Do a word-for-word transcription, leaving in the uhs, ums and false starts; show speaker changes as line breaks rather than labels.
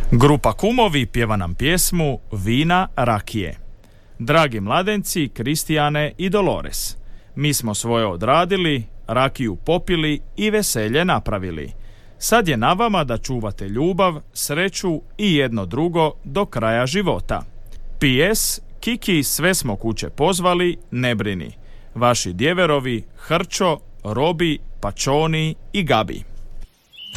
Grupa Kumovi pjeva nam pjesmu Vina rakije. Dragi mladenci, Kristijane i Dolores, mi smo svoje odradili, rakiju popili i veselje napravili. Sad je na vama da čuvate ljubav, sreću i jedno drugo do kraja života. P S. Kiki sve smo kuće pozvali, ne brini. Vaši djeverovi Hrčo, Robi, Pačoni i Gabi.